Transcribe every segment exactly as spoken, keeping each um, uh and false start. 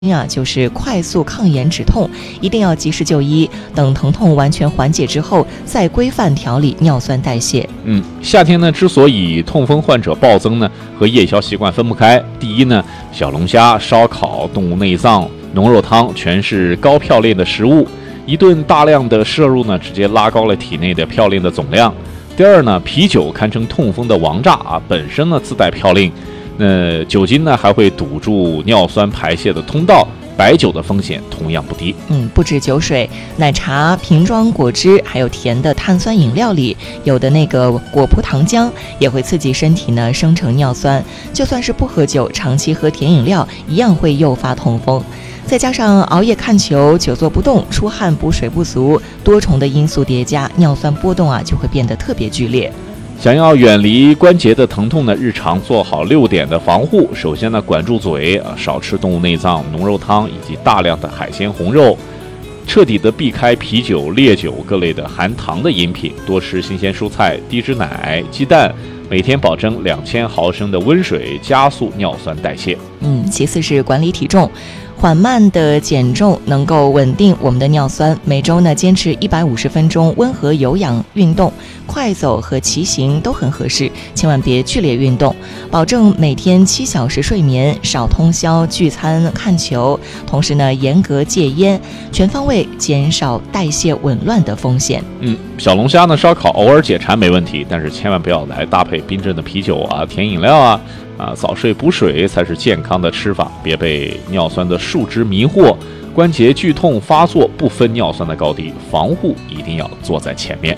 啊，就是快速抗炎止痛，一定要及时就医，等疼痛完全缓解之后，再规范调理尿酸代谢。 嗯，夏天呢，之所以痛风患者暴增呢，和夜宵习惯分不开。第一呢，小龙虾、烧烤、动物内脏、浓肉汤全是高嘌呤的食物，一顿大量的摄入呢，直接拉高了体内的嘌呤的总量。第二呢，啤酒堪称痛风的王炸啊，本身呢自带嘌呤。那酒精呢还会堵住尿酸排泄的通道，白酒的风险同样不低。 嗯，不止酒水、奶茶、瓶装果汁，还有甜的碳酸饮料里有的那个果葡糖浆也会刺激身体呢生成尿酸。就算是不喝酒，长期喝甜饮料一样会诱发痛风。再加上熬夜看球、久坐不动、出汗、补水不足，多重的因素叠加，尿酸波动啊就会变得特别剧烈。 想要远离关节的疼痛呢，日常做好六点的防护。首先呢，管住嘴啊，少吃动物内脏、浓肉汤以及大量的海鲜红肉，彻底的避开啤酒、烈酒各类的含糖的饮品，多吃新鲜蔬菜、低脂奶、鸡蛋，每天保证两千毫升的温水，加速尿酸代谢。 嗯，其次是管理体重。缓慢的减重能够稳定我们的尿酸，每周呢坚持一百五十分钟温和有氧运动，快走和骑行都很合适，千万别剧烈运动，保证每天七小时睡眠，少通宵、聚餐、看球，同时呢严格戒烟，全方位减少代谢紊乱的风险。 嗯，小龙虾呢烧烤偶尔解馋没问题，但是千万不要来搭配冰镇的啤酒啊、甜饮料啊。啊，早睡补水才是健康的吃法，别被尿酸的数值迷惑，关节剧痛发作不分尿酸的高低，防护一定要做在前面。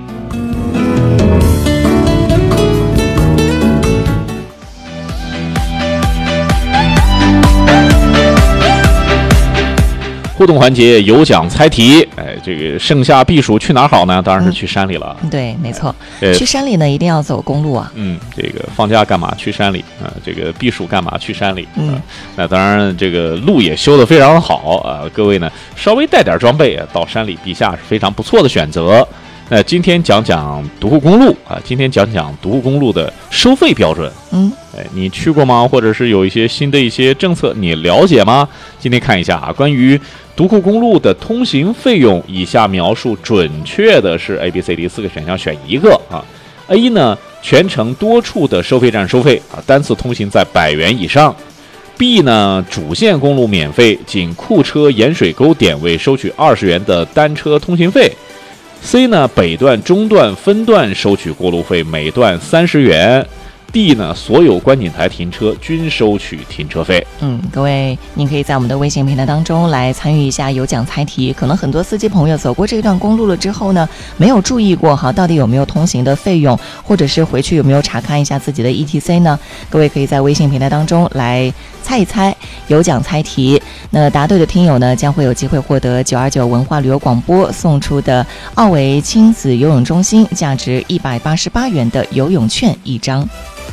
互动环节有奖猜题，哎，这个盛夏避暑去哪儿好呢？当然是去山里了。 嗯、对，没错、 呃， 去山里呢一定要走公路啊。 嗯，这个放假干嘛去山里啊、呃？这个避暑干嘛去山里？ 嗯， 呃、那当然，这个路也修得非常好啊、呃。各位呢，稍微带点装备到山里避夏是非常不错的选择。那今天讲讲独库公路啊，今天讲讲独库公路的收费标准。 嗯， 哎，你去过吗？或者是有一些新的一些政策，你了解吗？今天看一下啊，关于独库公路的通行费用，以下描述准确的是 A、B、C、D 四个选项选一个啊。A 呢，全程多处的收费站收费啊，单次通行在百元以上。B 呢，主线公路免费，仅库车盐水沟点位收取二十元的单车通行费。C 呢，北段、中段分段收取过路费，每段三十元。D 呢，所有观景台停车均收取停车费。 嗯，各位，您可以在我们的微信平台当中来参与一下有奖猜题。可能很多司机朋友走过这段公路了之后呢，没有注意过哈，到底有没有通行的费用，或者是回去有没有查看一下自己的 E T C 呢？各位可以在微信平台当中来猜一猜有奖猜题。那答对的听友呢，将会有机会获得九二九文化旅游广播送出的奥维亲子游泳中心价值一百八十八元的游泳券一张。